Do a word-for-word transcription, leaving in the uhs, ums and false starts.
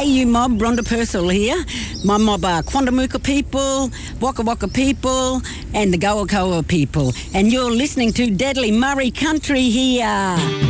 A U mob, Rhonda Purcell here. My mob are Quandamooka people, Waka Waka people, and the Goakoa people. And you're listening to Deadly Murray Country here.